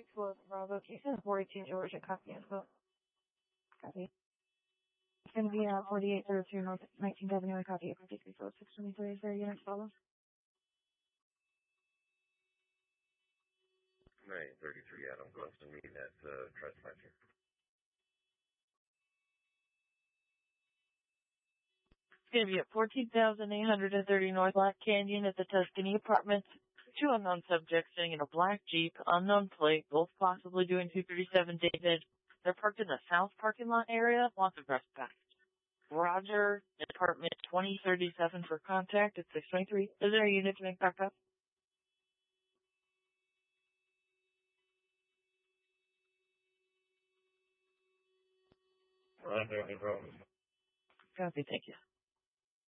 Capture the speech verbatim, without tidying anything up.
six four Bravo, Houston, forty-two Georgia, copy as well. Copy. It's going to be uh, forty-eight thirty-two North nineteenth Avenue, copy, fifty-three four six twenty-three, is there units follow? nine thirty-three Adam Gluston, meeting at uh, Trespassing. It's going to be at fourteen thousand eight hundred thirty North Black Canyon at the Tuscany Apartments. Two unknown subjects sitting in a black Jeep, unknown plate, both possibly doing two thirty-seven David. They're parked in the south parking lot area. Lots of trespass. Roger, apartment twenty thirty-seven for contact at six twenty-three. Is there a unit to make back up? Roger, no problem. Copy, thank you.